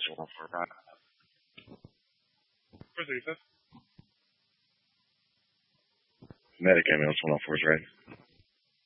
104, Brian. Where's it, Medic ambulance 104 is ready.